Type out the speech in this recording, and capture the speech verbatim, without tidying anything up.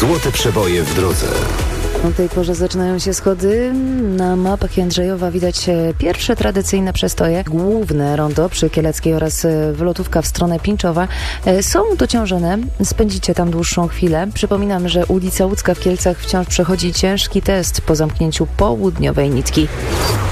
Złote przeboje w drodze. O tej porze zaczynają się schody. Na mapach Jędrzejowa widać pierwsze tradycyjne przestoje. Główne rondo przy Kieleckiej oraz wylotówka w stronę Pińczowa są dociążone. Spędzicie tam dłuższą chwilę. Przypominam, że ulica Łódzka w Kielcach wciąż przechodzi ciężki test po zamknięciu południowej nitki.